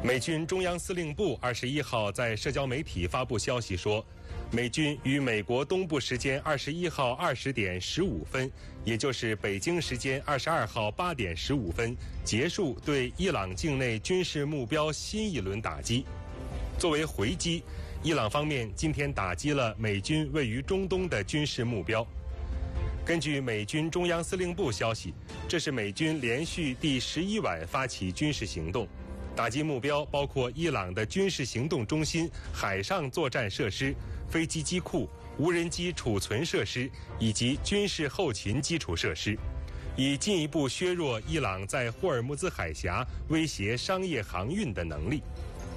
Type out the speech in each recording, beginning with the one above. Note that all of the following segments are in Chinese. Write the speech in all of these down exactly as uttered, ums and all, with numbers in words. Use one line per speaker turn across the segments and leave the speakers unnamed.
美军中央司令部二十一号在社交媒体发布消息说，美军于美国东部时间二十一号二十点十五分，也就是北京时间二十二号八点十五分，结束对伊朗境内军事目标新一轮打击。作为回击，伊朗方面今天打击了美军位于中东的军事目标。根据美军中央司令部消息，这是美军连续第十一晚发起军事行动。打击目标包括伊朗的军事行动中心、海上作战设施、飞机机库、无人机储存设施以及军事后勤基础设施，以进一步削弱伊朗在霍尔木兹海峡威胁商业航运的能力。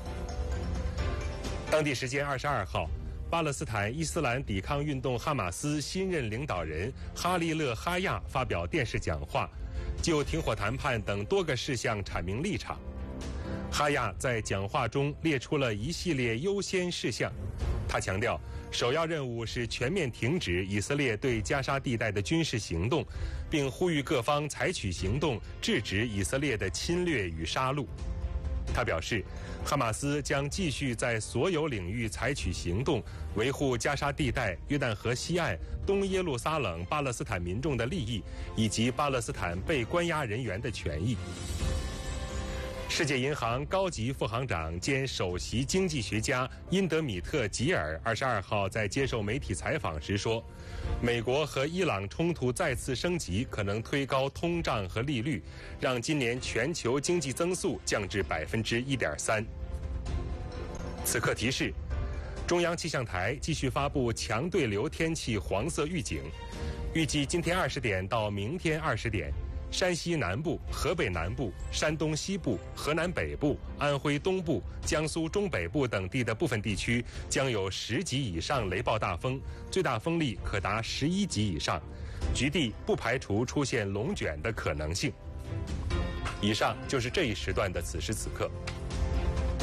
当地时间二十二号，巴勒斯坦伊斯兰抵抗运动哈马斯新任领导人哈利勒·哈亚发表电视讲话，就停火谈判等多个事项阐明立场。哈亚在讲话中列出了一系列优先事项，他强调，首要任务是全面停止以色列对加沙地带的军事行动，并呼吁各方采取行动制止以色列的侵略与杀戮。他表示，哈马斯将继续在所有领域采取行动，维护加沙地带、约旦河西岸、东耶路撒冷巴勒斯坦民众的利益，以及巴勒斯坦被关押人员的权益。世界银行高级副行长兼首席经济学家因德米特·吉尔二十二号在接受媒体采访时说，美国和伊朗冲突再次升级可能推高通胀和利率，让今年全球经济增速降至百分之一点三。此刻提示，中央气象台继续发布强对流天气黄色预警，预计今天二十点到明天二十点。山西南部、河北南部、山东西部、河南北部、安徽东部、江苏中北部等地的部分地区将有十级以上雷暴大风，最大风力可达十一级以上，局地不排除出现龙卷的可能性。以上就是这一时段的此时此刻。